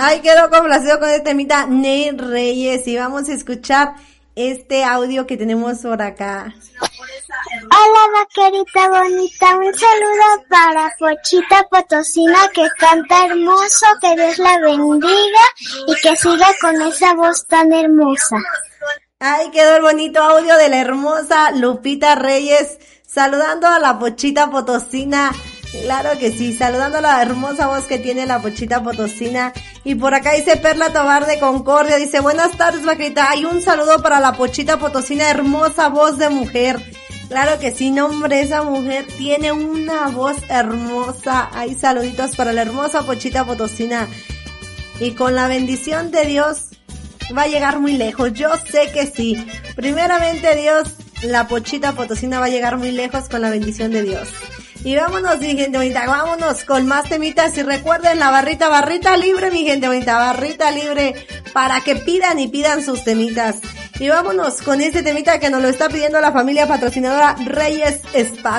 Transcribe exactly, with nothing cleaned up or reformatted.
Ay, quedó complacido con este temita Ney Reyes y vamos a escuchar este audio que tenemos por acá. Hola vaquerita bonita, un saludo para Pochita Potosina que canta hermoso, que Dios la bendiga y que siga con esa voz tan hermosa. Ay, quedó el bonito audio de la hermosa Lupita Reyes saludando a la Pochita Potosina. Claro que sí, saludando a la hermosa voz que tiene la Pochita Potosina. Y por acá dice Perla Tobar de Concordia, dice buenas tardes vaquerita, hay un saludo para la Pochita Potosina, hermosa voz de mujer. Claro que sí, no hombre, esa mujer tiene una voz hermosa. Hay saluditos para la hermosa Pochita Potosina. Y con la bendición de Dios va a llegar muy lejos, yo sé que sí. Primeramente Dios, la Pochita Potosina va a llegar muy lejos con la bendición de Dios. Y vámonos, mi gente bonita, vámonos con más temitas. Y recuerden la barrita, barrita libre, mi gente bonita, barrita libre para que pidan y pidan sus temitas. Y vámonos con este temita que nos lo está pidiendo la familia patrocinadora Reyes Spa.